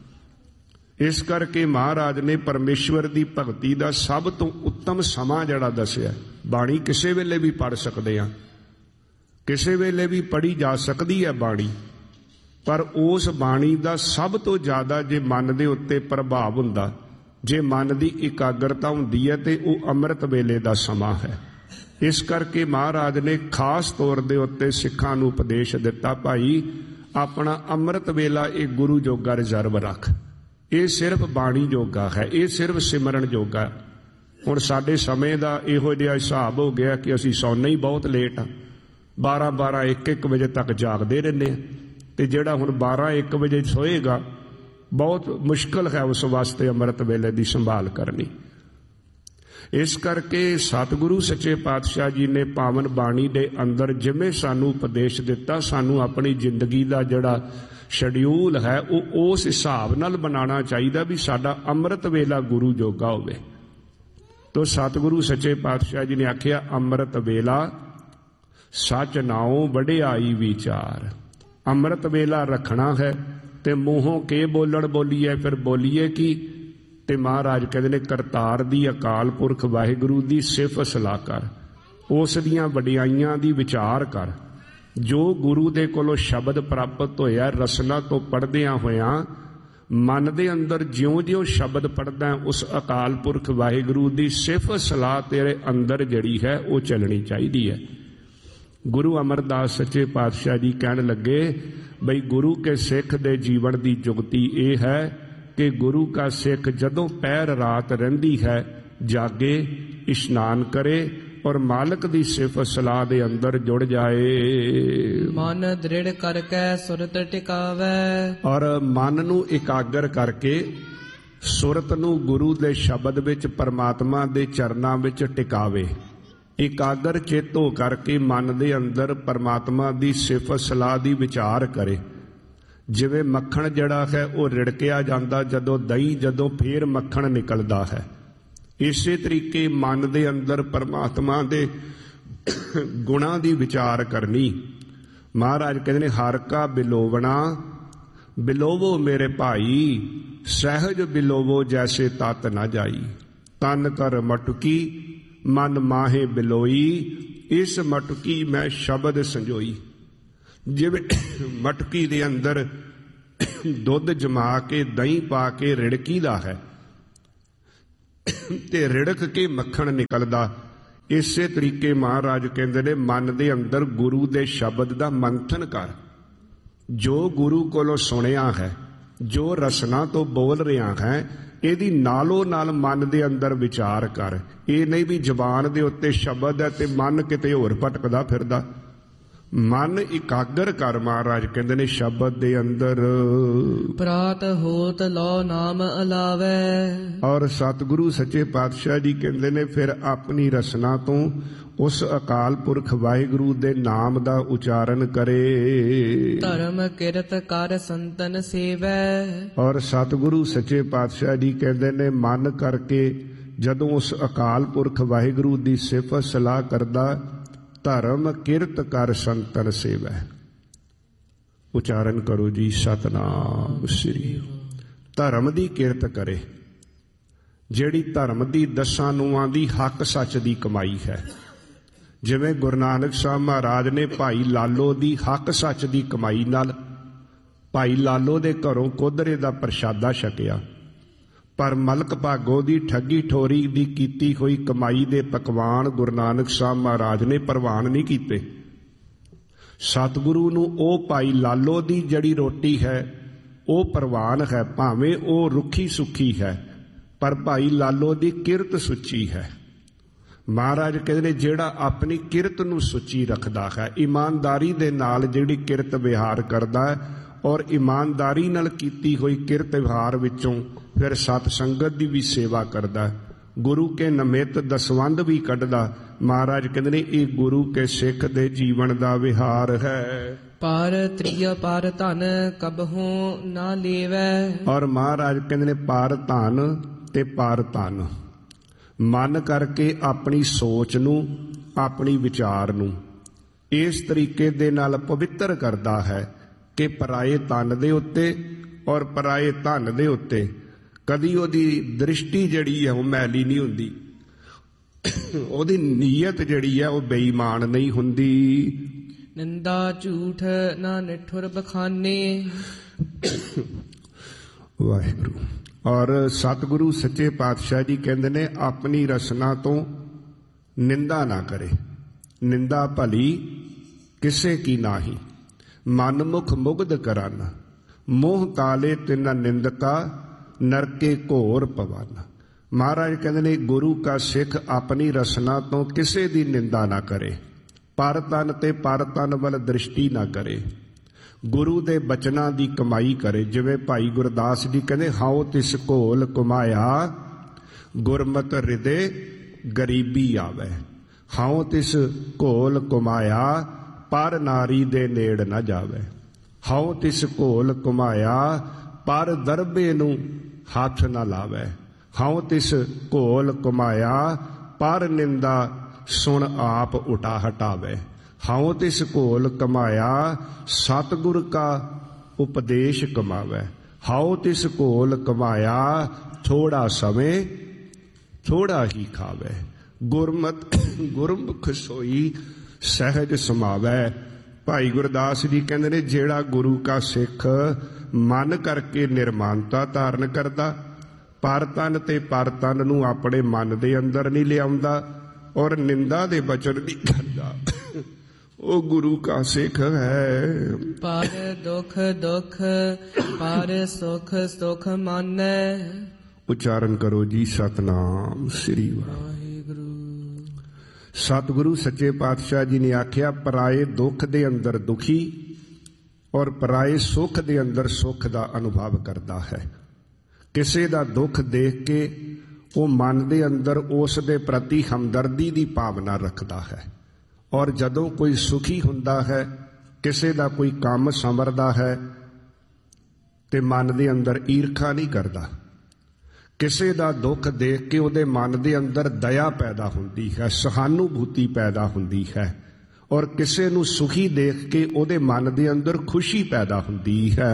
ਇਸ ਕਰਕੇ ਮਹਾਰਾਜ ਨੇ ਪਰਮੇਸ਼ਵਰ ਦੀ ਭਗਤੀ ਦਾ ਸਭ ਤੋਂ ਉੱਤਮ ਸਮਾਂ ਜਿਹੜਾ ਦੱਸਿਆ। ਬਾਣੀ ਕਿਸੇ ਵੇਲੇ ਵੀ ਪੜ੍ਹ ਸਕਦੇ ਹਾਂ, ਕਿਸੇ ਵੇਲੇ ਵੀ ਪੜ੍ਹੀ ਜਾ ਸਕਦੀ ਹੈ ਬਾਣੀ, ਪਰ ਉਸ ਬਾਣੀ ਦਾ ਸਭ ਤੋਂ ਜ਼ਿਆਦਾ ਜੇ ਮਨ ਦੇ ਉੱਤੇ ਪ੍ਰਭਾਵ ਹੁੰਦਾ, ਜੇ ਮਨ ਦੀ ਇਕਾਗਰਤਾ ਹੁੰਦੀ ਹੈ, ਤੇ ਉਹ ਅੰਮ੍ਰਿਤ ਵੇਲੇ ਦਾ ਸਮਾਂ ਹੈ। ਇਸ ਕਰਕੇ ਮਹਾਰਾਜ ਨੇ ਖਾਸ ਤੌਰ ਦੇ ਉੱਤੇ ਸਿੱਖਾਂ ਨੂੰ ਉਪਦੇਸ਼ ਦਿੱਤਾ, ਭਾਈ ਆਪਣਾ ਅੰਮ੍ਰਿਤ ਵੇਲਾ ਇਹ ਗੁਰੂ ਜੋਗਾ ਰਿਜ਼ਰਵ ਰੱਖ। ਇਹ ਸਿਰਫ ਬਾਣੀ ਜੋਗਾ ਹੈ, ਇਹ ਸਿਰਫ ਸਿਮਰਨ ਜੋਗਾ। ਹੁਣ ਸਾਡੇ ਸਮੇਂ ਦਾ ਇਹੋ ਜਿਹਾ ਹਿਸਾਬ ਹੋ ਗਿਆ ਕਿ ਅਸੀਂ ਸੌਣਾ ਹੀ ਬਹੁਤ ਲੇਟ ਆ, 12-12, 1-1 ਵਜੇ ਤੱਕ ਜਾਗਦੇ ਰਹਿੰਦੇ ਆ। ਤੇ ਜਿਹੜਾ ਹੁਣ 12-1 ਵਜੇ ਸੋਏਗਾ, ਬਹੁਤ ਮੁਸ਼ਕਲ ਹੈ ਉਸ ਵਾਸਤੇ ਅੰਮ੍ਰਿਤ ਵੇਲੇ ਦੀ ਸੰਭਾਲ ਕਰਨੀ। ਇਸ ਕਰਕੇ ਸਤਿਗੁਰੂ ਸੱਚੇ ਪਾਤਸ਼ਾਹ ਜੀ ਨੇ ਪਾਵਨ ਬਾਣੀ ਦੇ ਅੰਦਰ ਜਿਵੇਂ ਸਾਨੂੰ ਉਪਦੇਸ਼ ਦਿੱਤਾ, ਸਾਨੂੰ ਆਪਣੀ ਜ਼ਿੰਦਗੀ ਦਾ ਜਿਹੜਾ ਸ਼ਡਿਊਲ ਹੈ ਉਹ ਉਸ ਹਿਸਾਬ ਨਾਲ ਬਣਾਉਣਾ ਚਾਹੀਦਾ ਵੀ ਸਾਡਾ ਅੰਮ੍ਰਿਤ ਵੇਲਾ ਗੁਰੂ ਜੋਗਾ ਹੋਵੇ। ਤੋ ਸਤਿਗੁਰੂ ਸੱਚੇ ਪਾਤਸ਼ਾਹ ਜੀ ਨੇ ਆਖਿਆ ਅੰਮ੍ਰਿਤ ਵੇਲਾ सच नाओ वडियाई विचार। अमृत वेला रखना है ते मूहों के बोलण बोलीए, फिर बोलीए की? ते महाराज कहते ने करतार दी अकाल पुरख वाहिगुरू दी सिफत सलाह कर, उस दियां वडियाइयां दी विचार कर। जो गुरु दे कोलों शब्द प्राप्त होया रसना तो पढ़दियां होया मन दे अंदर ज्यों ज्यों शब्द पढ़दा उस अकाल पुरख वाहिगुरू दी सिफत सलाह तेरे अंदर जड़ी है वो चलनी चाहिए है। गुरु अमरदास सच्चे पातशाह जी कहन लगे बई गुरु के सिख दे जीवन दी जुगती ये है कि गुरु का सिख जदों पैर रात रहिंदी है जागे, इशनान करे और मालक दी सिफत सलाह दे अंदर जुड़ जाए। मन दृढ़ करके सुरत टिकावे, और मन नू एकागर करके सुरत नू गुरु दे शब्द विच परमात्मा दे चरनां विच टिकावे। एकागर चेत हो करके मन दे अंदर परमात्मा दी सिफत सलाह दी विचार करे। जिवें मक्खण जड़ा है वो रिड़किया जांदा जदों दही, जदों फिर मक्खण निकलदा है, इसे तरीके मन दे अंदर परमात्मा दे गुणां दी विचार करनी। महाराज कहते ने हर का बिलोवना बिलोवो मेरे भाई, सहज बिलोवो जैसे तत न जाई। तन कर मटकी मन माहे बिलोई, इस मटकी मैं शब्द संजोई। जिवें मटकी दे अंदर दुध जमा के दही पा के रिड़की दा है ते रिड़क के मक्खण निकलदा, इसे तरीके महाराज कहते ने मन दे अंदर गुरु दे शब्द दा मंथन कर। जो गुरु कोलों सुनिया है, जो रसना तो बोल रहा है, इहदी नालों नाल मन दे अंदर विचार कर। ये नहीं भी जबान दे उत्ते शब्द है ते मन किते होर भटकदा फिरदा। मन इकागर कर, महाराज कहते ने शब्द दे अंदर। प्रात होत लो नाम अलावे, और सतगुरु सच्चे पातशाह जी कहते ने फिर अपनी रसना तो उस अकाल पुरख वाहिगुरू दे नाम दा उचारण करे। धर्म किरत कर संतन सेवै, और सतगुरु सच्चे पातशाह जी कहते ने मन करके जदों उस अकाल पुरख वाहिगुरू दी सिफत सलाह करदा, धर्म किरत कर संतन सेवै। उचारण करो जी सतनाम श्री। धर्म दी किरत करे, ਜਿਹੜੀ धर्म दी दसां ਨੂਆਂ ਦੀ हक सच दी कमाई है। जिवें गुरु नानक साहब महाराज ने भाई लालो दी हक सच दी कमाई नाल भाई लालो दे घरों कोदरे दा प्रशादा छकिया, पर मलक भागो दी ठगी ठोरी दी कीती हुई कमाई दे पकवान गुरु नानक साहब महाराज ने प्रवान नहीं कीते। सतगुरु नूं ओ भाई लालो दी जड़ी रोटी है वो प्रवान है, भावें वो रुखी सुखी है, पर भाई लालो दी किरत सुची है। महाराज कहते ने जेड़ा अपनी किरत नूं सुची रखदा है, ईमानदारी दे नाल जिहड़ी किरत विहार करदा है और ईमानदारी नाल कीती हुई किरत विहार विचों फिर सत संगत दी भी सेवा करदा है, गुरु के नमित दसवंध भी कढदा। महाराज कहते ने ये गुरु के सिख दे जीवन दा विहार है। पर त्रिय पर धन कबहू ना लेवै, और महाराज कहते ने पर धन ते पर धन मन करके अपनी सोच नूं अपनी विचार नूं इस तरीके दे नाल पवित्र करदा है कि पराए धन दे उत्ते और पराए धन दे उत्ते कदी ओदी दृष्टि जड़ी है वो मैली नहीं हुंदी, ओदी नीयत जड़ी है वो बेईमान नहीं हुंदी। निंदा झूठ ना निठुर बखाने, वाहिगुरू। और सतगुरु सच्चे पातशाह जी कहते ने अपनी रसना तो निंदा ना करे, निंदा भली किसे की नाही, मन मुख मुग्ध करन, मोह काले तिना निंदका नरके घोर पवन। महाराज कहते ने गुरु का सिख अपनी रसना तो किसे दी निंदा ना करे, पर तन ते पर तन वल दृष्टि ना करे, गुरु दे बचना दी कमाई करे। जिवें भाई गुरदास जी कहते हाओ तिस घोल कमाया गुरमत हृदय गरीबी आवे, हाओ तिस घोल कमाया पर नारी दे नेड़ न जावे, हाओ तिस घोल कमाया पर दरबे नूं हाथ न लावे, हाओ तिस घोल कमाया पर निंदा सुन आप उठा हटावे, ਹਾਉ ਤਿਸ ਘੋਲ ਕਮਾਇਆ ਸਤਿਗੁਰ ਕਾ ਉਪਦੇਸ਼ ਕਮਾਵੈ। ਹਾਉ ਤਿਸ ਘੋਲ ਕਮਾਇਆ ਥੋੜਾ ਸਮੇਂ ਥੋੜਾ ਹੀ ਖਾਵੈ। ਗੁਰਮੁਖ ਸੋਈ ਸਹਿਜ ਸਮਾਵੈ। ਭਾਈ ਗੁਰਦਾਸ ਜੀ ਕਹਿੰਦੇ ਨੇ ਜਿਹੜਾ ਗੁਰੂ ਕਾ ਸਿੱਖ ਮਨ ਕਰਕੇ ਨਿਰਮਾਨਤਾ ਧਾਰਨ ਕਰਦਾ, ਪਰ ਤਨ ਤੇ ਪਰ ਤਨ ਨੂੰ ਆਪਣੇ ਮਨ ਦੇ ਅੰਦਰ ਨਹੀਂ ਲਿਆਉਂਦਾ ਔਰ ਨਿੰਦਾ ਦੇ ਬਚਨ ਨਹੀਂ ਕਰਦਾ, ਉਹ ਗੁਰੂ ਕਾ ਸਿੱਖ ਹੈ। ਪਰ ਦੁਖ ਦੁਖ ਪਰ ਸੁਖ ਸੁਖ ਮਾਨੈ। ਉਚਾਰਨ ਕਰੋ ਜੀ ਸਤਨਾਮ ਸ੍ਰੀ ਵਾਹਿਗੁਰੂ। ਸਤਿਗੁਰੂ ਸੱਚੇ ਪਾਤਸ਼ਾਹ ਜੀ ਨੇ ਆਖਿਆ, ਪਰਾਏ ਦੁੱਖ ਦੇ ਅੰਦਰ ਦੁਖੀ ਔਰ ਪਰਾਏ ਸੁੱਖ ਦੇ ਅੰਦਰ ਸੁੱਖ ਦਾ ਅਨੁਭਵ ਕਰਦਾ ਹੈ। ਕਿਸੇ ਦਾ ਦੁੱਖ ਦੇਖ ਕੇ ਉਹ ਮਨ ਦੇ ਅੰਦਰ ਉਸ ਦੇ ਪ੍ਰਤੀ ਹਮਦਰਦੀ ਦੀ ਭਾਵਨਾ ਰੱਖਦਾ ਹੈ, ਔਰ ਜਦੋਂ ਕੋਈ ਸੁਖੀ ਹੁੰਦਾ ਹੈ, ਕਿਸੇ ਦਾ ਕੋਈ ਕੰਮ ਸੰਵਰਦਾ ਹੈ ਤੇ ਮਨ ਦੇ ਅੰਦਰ ਈਰਖਾ ਨਹੀਂ ਕਰਦਾ। ਕਿਸੇ ਦਾ ਦੁੱਖ ਦੇਖ ਕੇ ਉਹਦੇ ਮਨ ਦੇ ਅੰਦਰ ਦਇਆ ਪੈਦਾ ਹੁੰਦੀ ਹੈ, ਸਹਾਨੂਭੂਤੀ ਪੈਦਾ ਹੁੰਦੀ ਹੈ, ਔਰ ਕਿਸੇ ਨੂੰ ਸੁਖੀ ਦੇਖ ਕੇ ਉਹਦੇ ਮਨ ਦੇ ਅੰਦਰ ਖੁਸ਼ੀ ਪੈਦਾ ਹੁੰਦੀ ਹੈ।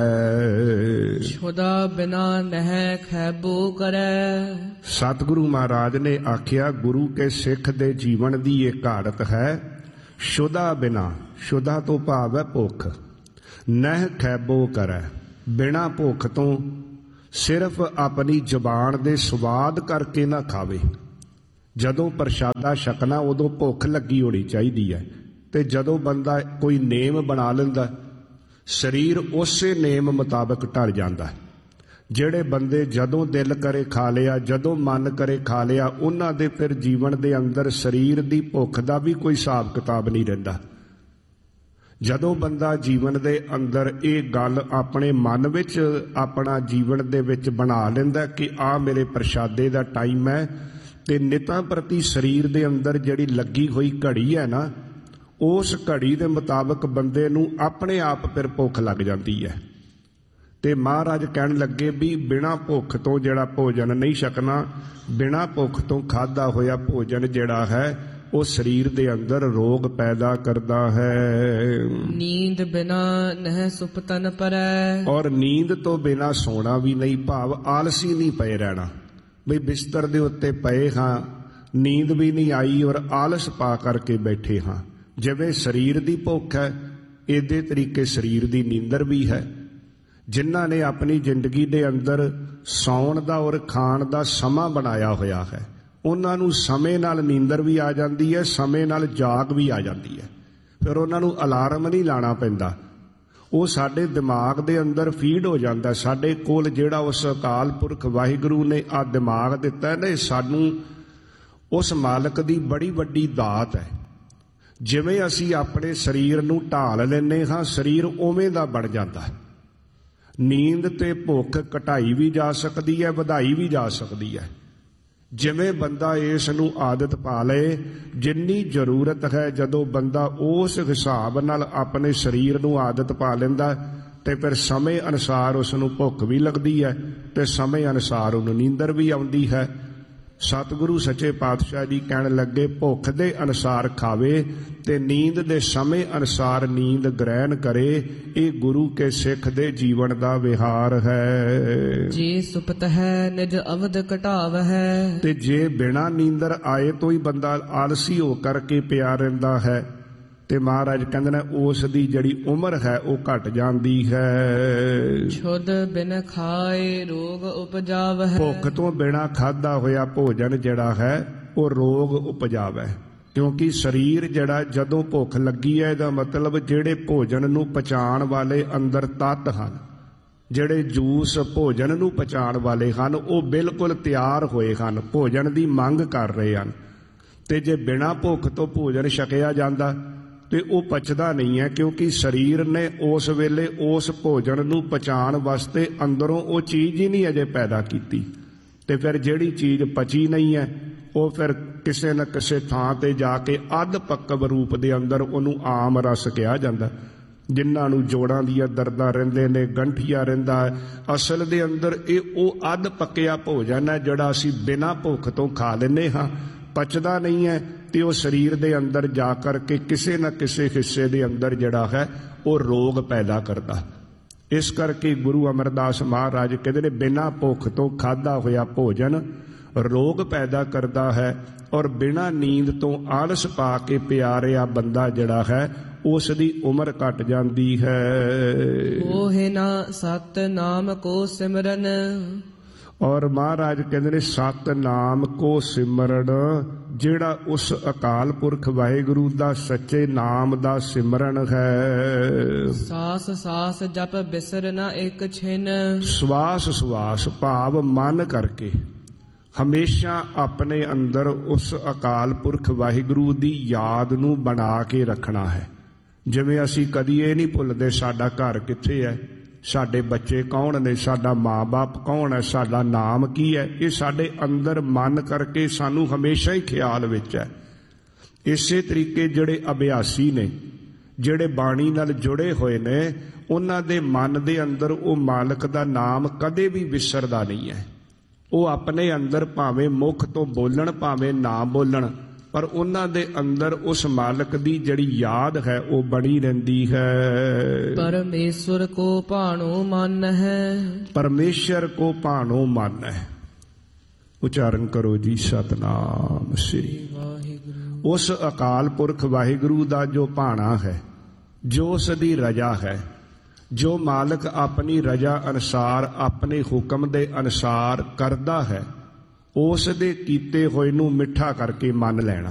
ਛੁਦਾ ਬਿਨਾ ਨਹਿ ਖੈਬੋ ਕਰੈ। ਸਤਿਗੁਰੂ ਮਹਾਰਾਜ ਨੇ ਆਖਿਆ, ਗੁਰੂ ਕੇ ਸਿੱਖ ਦੇ ਜੀਵਨ ਦੀ ਇਹ ਘਾੜਤ ਹੈ। ਸ਼ੁਦਾ ਬਿਨਾ, ਸ਼ੁਦਾ ਤੋਂ ਭਾਵ ਹੈ ਭੁੱਖ, ਨਹਿ ਖੈਬੋ ਕਰੈ, ਬਿਨਾ ਭੁੱਖ ਤੋਂ ਸਿਰਫ ਆਪਣੀ ਜ਼ੁਬਾਨ ਦੇ ਸਵਾਦ ਕਰਕੇ ਨਾ ਖਾਵੇ। ਜਦੋਂ ਪ੍ਰਸ਼ਾਦਾ ਛਕਣਾ ਉਦੋਂ ਭੁੱਖ ਲੱਗੀ ਹੋਣੀ ਚਾਹੀਦੀ ਹੈ, ਤੇ ਜਦੋਂ ਬੰਦਾ ਕੋਈ ਨੇਮ ਬਣਾ ਲੈਂਦਾ, ਸਰੀਰ ਉਸੇ ਨੇਮ ਮੁਤਾਬਕ ਢਲ ਜਾਂਦਾ ਹੈ। ਜਿਹੜੇ ਬੰਦੇ ਜਦੋਂ ਦਿਲ ਕਰੇ ਖਾ ਲਿਆ, ਜਦੋਂ ਮਨ ਕਰੇ ਖਾ ਲਿਆ, ਉਹਨਾਂ ਦੇ ਫਿਰ ਜੀਵਨ ਦੇ ਅੰਦਰ ਸਰੀਰ ਦੀ ਭੁੱਖ ਦਾ ਵੀ ਕੋਈ ਹਿਸਾਬ ਕਿਤਾਬ ਨਹੀਂ ਰਹਿੰਦਾ। ਜਦੋਂ ਬੰਦਾ ਜੀਵਨ ਦੇ ਅੰਦਰ ਇਹ ਗੱਲ ਆਪਣੇ ਮਨ ਵਿੱਚ, ਆਪਣਾ ਜੀਵਨ ਦੇ ਵਿੱਚ ਬਣਾ ਲੈਂਦਾ ਕਿ ਆਹ ਮੇਰੇ ਪ੍ਰਸ਼ਾਦੇ ਦਾ ਟਾਈਮ ਹੈ, ਤੇ ਨਿਤਾਂ ਪ੍ਰਤੀ ਸਰੀਰ ਦੇ ਅੰਦਰ ਜਿਹੜੀ ਲੱਗੀ ਹੋਈ ਘੜੀ ਹੈ ਨਾ, ਉਸ ਘੜੀ ਦੇ ਮੁਤਾਬਕ ਬੰਦੇ ਨੂੰ ਆਪਣੇ ਆਪ ਫਿਰ ਭੁੱਖ ਲੱਗ ਜਾਂਦੀ ਹੈ। ਤੇ ਮਹਾਰਾਜ ਕਹਿਣ ਲੱਗੇ ਵੀ ਬਿਨਾਂ ਭੁੱਖ ਤੋਂ ਜਿਹੜਾ ਭੋਜਨ ਨਹੀਂ ਛਕਣਾ, ਬਿਨਾਂ ਭੁੱਖ ਤੋਂ ਖਾਧਾ ਹੋਇਆ ਭੋਜਨ ਜਿਹੜਾ ਹੈ ਉਹ ਸਰੀਰ ਦੇ ਅੰਦਰ ਰੋਗ ਪੈਦਾ ਕਰਦਾ ਹੈ। ਨੀਂਦ ਬਿਨਾ ਨਹਿ ਸੁਪਤਨ ਪਰੈ। ਔਰ ਨੀਂਦ ਤੋਂ ਬਿਨਾ ਸੋਣਾ ਵੀ ਨਹੀਂ, ਭਾਵ ਆਲਸੀ ਨਹੀਂ ਪਏ ਰਹਿਣਾ। ਬਈ ਬਿਸਤਰ ਦੇ ਉੱਤੇ ਪਏ ਹਾਂ, ਨੀਂਦ ਵੀ ਨਹੀਂ ਆਈ ਔਰ ਆਲਸ ਪਾ ਕਰਕੇ ਬੈਠੇ ਹਾਂ। ਜਿਵੇਂ ਸਰੀਰ ਦੀ ਭੁੱਖ ਹੈ, ਇਸੇ ਤਰੀਕੇ ਸਰੀਰ ਦੀ ਨੀਂਦਰ ਵੀ ਹੈ। ਜਿਨ੍ਹਾਂ ਨੇ ਆਪਣੀ ਜ਼ਿੰਦਗੀ ਦੇ ਅੰਦਰ ਸੌਣ ਦਾ ਔਰ ਖਾਣ ਦਾ ਸਮਾਂ ਬਣਾਇਆ ਹੋਇਆ ਹੈ, ਉਹਨਾਂ ਨੂੰ ਸਮੇਂ ਨਾਲ ਨੀਂਦਰ ਵੀ ਆ ਜਾਂਦੀ ਹੈ, ਸਮੇਂ ਨਾਲ ਜਾਗ ਵੀ ਆ ਜਾਂਦੀ ਹੈ। ਫਿਰ ਉਹਨਾਂ ਨੂੰ ਅਲਾਰਮ ਨਹੀਂ ਲਾਣਾ ਪੈਂਦਾ, ਉਹ ਸਾਡੇ ਦਿਮਾਗ ਦੇ ਅੰਦਰ ਫੀਡ ਹੋ ਜਾਂਦਾ। ਸਾਡੇ ਕੋਲ ਜਿਹੜਾ ਉਸ ਅਕਾਲ ਪੁਰਖ ਵਾਹਿਗੁਰੂ ਨੇ ਆ ਦਿਮਾਗ ਦਿੱਤਾ ਨਾ, ਸਾਨੂੰ ਉਸ ਮਾਲਕ ਦੀ ਬੜੀ ਵੱਡੀ ਦਾਤ ਹੈ। ਜਿਵੇਂ ਅਸੀਂ ਆਪਣੇ ਸਰੀਰ ਨੂੰ ਢਾਲ ਲੈਂਦੇ ਹਾਂ, ਸਰੀਰ ਉਵੇਂ ਦਾ ਬਣ ਜਾਂਦਾ ਹੈ। ਨੀਂਦ ਤੇ ਭੁੱਖ ਘਟਾਈ ਵੀ ਜਾ ਸਕਦੀ ਹੈ, ਵਧਾਈ ਵੀ ਜਾ ਸਕਦੀ ਹੈ। ਜਿਵੇਂ ਬੰਦਾ ਇਸ ਨੂੰ ਆਦਤ ਪਾ ਲਏ, ਜਿੰਨੀ ਜ਼ਰੂਰਤ ਹੈ, ਜਦੋਂ ਬੰਦਾ ਉਸ ਹਿਸਾਬ ਨਾਲ ਆਪਣੇ ਸਰੀਰ ਨੂੰ ਆਦਤ ਪਾ ਲੈਂਦਾ, ਤੇ ਫਿਰ ਸਮੇਂ ਅਨੁਸਾਰ ਉਸ ਨੂੰ ਭੁੱਖ ਵੀ ਲੱਗਦੀ ਹੈ ਤੇ ਸਮੇਂ ਅਨੁਸਾਰ ਉਹਨੂੰ ਨੀਂਦਰ ਵੀ ਆਉਂਦੀ ਹੈ। ਸਤਿਗੁਰੂ ਸੱਚੇ ਪਾਤਸ਼ਾਹ ਜੀ ਕਹਿਣ ਲੱਗੇ, ਭੁੱਖ ਦੇ ਅਨੁਸਾਰ ਖਾਵੇ ਤੇ ਨੀਂਦ ਦੇ ਸਮੇਂ ਅਨੁਸਾਰ ਨੀਂਦ ਗ੍ਰਹਿਣ ਕਰੇ। ਇਹ ਗੁਰੂ ਕੇ ਸਿੱਖ ਦੇ ਜੀਵਨ ਦਾ ਵਿਹਾਰ ਹੈ। ਜੇ ਸੁਪਤ ਹੈ ਨਿਜ ਅਵਧ ਘਟਾਵ ਹੈ। ਤੇ ਜੇ ਬਿਨਾਂ ਨੀਂਦਰ ਆਏ ਤੋਂ ਹੀ ਬੰਦਾ ਆਲਸੀ ਹੋ ਕਰਕੇ ਪਿਆ ਰਹਿੰਦਾ ਹੈ, ਤੇ ਮਹਾਰਾਜ ਕਹਿੰਦੇ ਨੇ ਉਸ ਦੀ ਜਿਹੜੀ ਉਮਰ ਹੈ ਉਹ ਘਟ ਜਾਂਦੀ ਹੈ। ਛੁਦ ਬਿਨ ਖਾਏ ਰੋਗ ਉਪਜਾਵ ਹੈ। ਭੁੱਖ ਤੋਂ ਬਿਨਾਂ ਖਾਧਾ ਹੋਇਆ ਭੋਜਨ ਜਿਹੜਾ ਹੈ ਉਹ ਰੋਗ ਉਪਜਾਵੇ। ਕਿਉਂਕਿ ਸਰੀਰ ਜਿਹੜਾ ਜਦੋਂ ਭੁੱਖ ਲੱਗੀ ਹੈ, ਇਹਦਾ ਮਤਲਬ ਜਿਹੜੇ ਭੋਜਨ ਨੂੰ ਪਚਾਉਣ ਵਾਲੇ ਅੰਦਰ ਤੱਤ ਹਨ, ਜਿਹੜੇ ਜੂਸ ਭੋਜਨ ਨੂੰ ਪਚਾਉਣ ਵਾਲੇ ਹਨ, ਉਹ ਬਿਲਕੁਲ ਤਿਆਰ ਹੋਏ ਹਨ, ਭੋਜਨ ਦੀ ਮੰਗ ਕਰ ਰਹੇ ਹਨ। ਤੇ ਜੇ ਬਿਨਾਂ ਭੁੱਖ ਤੋਂ ਭੋਜਨ ਛਕਿਆ ਜਾਂਦਾ ਤੇ ਉਹ ਪਚਦਾ ਨਹੀਂ ਹੈ, ਕਿਉਂਕਿ ਸਰੀਰ ਨੇ ਉਸ ਵੇਲੇ ਉਸ ਭੋਜਨ ਨੂੰ ਪਚਾਉਣ ਵਾਸਤੇ ਅੰਦਰੋਂ ਉਹ ਚੀਜ਼ ਹੀ ਨਹੀਂ ਅਜੇ ਪੈਦਾ ਕੀਤੀ। ਤੇ ਫਿਰ ਜਿਹੜੀ ਚੀਜ਼ ਪਚੀ ਨਹੀਂ ਹੈ, ਉਹ ਫਿਰ ਕਿਸੇ ਨਾ ਕਿਸੇ ਥਾਂ ਤੇ ਜਾ ਕੇ ਅੱਧ ਪੱਕਵ ਰੂਪ ਦੇ ਅੰਦਰ ਉਹਨੂੰ ਆਮ ਰਸ ਕਿਹਾ ਜਾਂਦਾ। ਜਿਨ੍ਹਾਂ ਨੂੰ ਜੋੜਾਂ ਦੀਆਂ ਦਰਦਾਂ ਰਹਿੰਦੇ ਨੇ, ਗੰਠੀਆ ਰਹਿੰਦਾ ਹੈ, ਅਸਲ ਦੇ ਅੰਦਰ ਇਹ ਉਹ ਅੱਧ ਪੱਕਿਆ ਭੋਜਨ ਹੈ ਜਿਹੜਾ ਅਸੀਂ ਬਿਨਾਂ ਭੁੱਖ ਤੋਂ ਖਾ ਲੈਂਦੇ ਹਾਂ, ਪਚਦਾ ਨਹੀਂ ਹੈ, ਤੇ ਉਹ ਸਰੀਰ ਦੇ ਅੰਦਰ ਜਾ ਕਰਕੇ ਕਿਸੇ ਨਾ ਕਿਸੇ ਹਿੱਸੇ ਦੇ ਅੰਦਰ ਜਿਹੜਾ ਹੈ ਉਹ ਰੋਗ ਪੈਦਾ ਕਰਦਾ। ਇਸ ਕਰਕੇ ਗੁਰੂ ਅਮਰਦਾਸ ਮਹਾਰਾਜ ਕਹਿੰਦੇ ਨੇ ਬਿਨਾਂ ਭੁੱਖ ਤੋਂ ਖਾਧਾ ਹੋਇਆ ਭੋਜਨ ਰੋਗ ਪੈਦਾ ਕਰਦਾ ਹੈ, ਔਰ ਬਿਨਾਂ ਨੀਂਦ ਤੋਂ ਆਲਸ ਪਾ ਕੇ ਪਿਆ ਰਿਹਾ ਬੰਦਾ ਜਿਹੜਾ ਹੈ ਉਸ ਦੀ ਉਮਰ ਘਟ ਜਾਂਦੀ ਹੈ। ਉਹੇ ਨਾ ਸਤ ਨਾਮ ਕੋ ਸਿਮਰਨ, ਔਰ ਮਹਾਰਾਜ ਕਹਿੰਦੇ ਨੇ ਸਤਨਾਮ ਕੋ ਸਿਮਰਨ, ਜਿਹੜਾ ਉਸ ਅਕਾਲ ਪੁਰਖ ਵਾਹਿਗੁਰੂ ਦਾ ਸੱਚੇ ਨਾਮ ਦਾ ਸਿਮਰਨ ਹੈ। ਸਾਸ ਸਾਸ ਜਪ ਬਿਸਰ ਨਾ ਇੱਕ ਛਿਨ, ਸਵਾਸ ਸਵਾਸ ਭਾਵ ਮਨ ਕਰਕੇ ਹਮੇਸ਼ਾ ਆਪਣੇ ਅੰਦਰ ਉਸ ਅਕਾਲ ਪੁਰਖ ਵਾਹਿਗੁਰੂ ਦੀ ਯਾਦ ਨੂੰ ਬਣਾ ਕੇ ਰੱਖਣਾ ਹੈ। ਜਿਵੇਂ ਅਸੀਂ ਕਦੀ ਇਹ ਨਹੀਂ ਭੁੱਲਦੇ ਸਾਡਾ ਘਰ ਕਿੱਥੇ ਹੈ, ਸਾਡੇ ਬੱਚੇ ਕੌਣ ਨੇ, ਸਾਡਾ ਮਾਂ-ਬਾਪ ਕੌਣ ਹੈ, ਸਾਡਾ ਨਾਮ ਕੀ ਹੈ, ਇਹ ਸਾਡੇ ਅੰਦਰ ਮਨ ਕਰਕੇ ਸਾਨੂੰ ਹਮੇਸ਼ਾ ਹੀ ਖਿਆਲ ਵਿੱਚ ਹੈ। ਇਸੇ ਤਰੀਕੇ ਜਿਹੜੇ ਅਭਿਆਸੀ ਨੇ, ਜਿਹੜੇ ਬਾਣੀ ਨਾਲ ਜੁੜੇ ਹੋਏ ਨੇ, ਉਹਨਾਂ ਦੇ ਮਨ ਦੇ ਅੰਦਰ ਉਹ ਮਾਲਕ ਦਾ ਨਾਮ ਕਦੇ ਵੀ ਵਿਸਰਦਾ ਨਹੀਂ ਹੈ। ਉਹ ਆਪਣੇ ਅੰਦਰ ਭਾਵੇਂ ਮੁਖ ਤੋਂ ਬੋਲਣ ਭਾਵੇਂ ਨਾ ਬੋਲਣ, ਪਰ ਉਹਨਾਂ ਦੇ ਅੰਦਰ ਉਸ ਮਾਲਕ ਦੀ ਜਿਹੜੀ ਯਾਦ ਹੈ ਉਹ ਬਣੀ ਰਹਿੰਦੀ ਹੈ। ਪਰਮੇਸ਼ਵਰ ਕੋ ਭਾਣੋ ਮਨ ਹੈ, ਪਰਮੇਸ਼ਰ ਕੋ ਭਾਣੋ ਮਨ ਹੈ। ਉਚਾਰਨ ਕਰੋ ਜੀ ਸਤਨਾਮ ਸ੍ਰੀ ਵਾਹਿਗੁਰੂ। ਉਸ ਅਕਾਲ ਪੁਰਖ ਵਾਹਿਗੁਰੂ ਦਾ ਜੋ ਭਾਣਾ ਹੈ, ਜੋ ਉਸ ਦੀ ਰਜਾ ਹੈ, ਜੋ ਮਾਲਕ ਆਪਣੀ ਰਜਾ ਅਨੁਸਾਰ ਆਪਣੇ ਹੁਕਮ ਦੇ ਅਨੁਸਾਰ ਕਰਦਾ ਹੈ, ਉਸ ਦੇ ਕੀਤੇ ਹੋਏ ਨੂੰ ਮਿੱਠਾ ਕਰਕੇ ਮੰਨ ਲੈਣਾ।